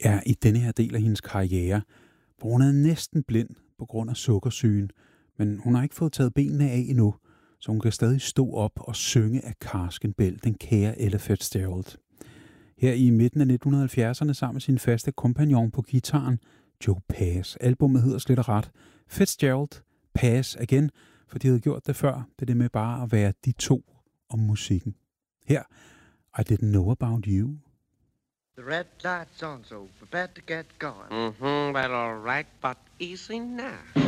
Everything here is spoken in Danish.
er i denne her del af hendes karriere, hvor hun er næsten blind på grund af sukkersygen, men hun har ikke fået taget benene af endnu, så hun kan stadig stå op og synge af karsken Bell, den kære Ella Fitzgerald. Her i midten af 1970'erne sammen med sin faste kompagnon på gitaren, Joe Pass. Albummet hedder slet og ret Fitzgerald Pass Again, for de havde gjort det før. Det er det med bare at være de to om musikken. Her, I Didn't Know About You. The red light's on, so prepare to get going. Well, all right, but easy now.